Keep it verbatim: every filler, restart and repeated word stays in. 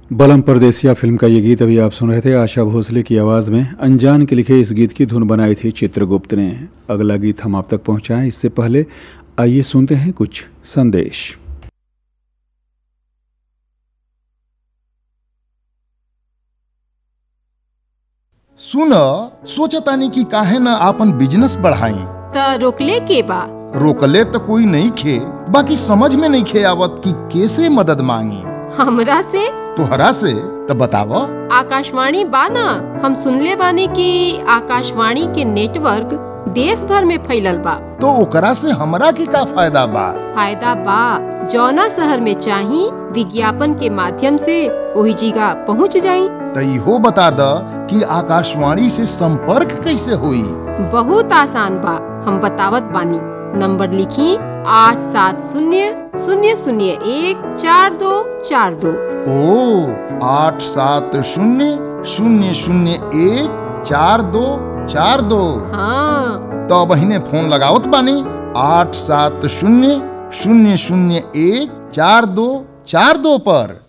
बलम परदेसिया फिल्म का ये गीत अभी आप सुन रहे थे आशा भोसले की आवाज़ में। अनजान के लिखे इस गीत की धुन बनाई थी चित्रगुप्त ने। अगला गीत हम आप तक पहुंचाएं इससे पहले आइए सुनते हैं कुछ संदेश। सुन सोचतानी कि काहे न आपन बिजनेस बढ़ाई त रोकले के बा? रोकले तो कोई नहीं खे, बाकी समझ में नहीं खे आवत कि कैसे मदद मांगी। हमरा से? तोहरा से तो बताव। आकाशवाणी बा ना, हम सुनले बानी कि आकाशवाणी के नेटवर्क देश भर में फैलल बा। तो ओकरा से हमरा के का फायदा बा? फायदा बा, जौना शहर में चाही विज्ञापन के माध्यम से वही जगह पहुंच जाई। तो इहो बता द कि आकाशवाणी से संपर्क कैसे हुई? बहुत आसान बा, हम बतावत बानी। नंबर लिखी आठ सात शून्य शून्य शून्य एक चार दो चार दो। ओ आठ सात शून्य शून्य शून्य एक चार दो चार दो। हाँ तो बहिने फोन लगावत बानी आठ सात शून्य शून्य शून्य एक चार दो चार दो पर।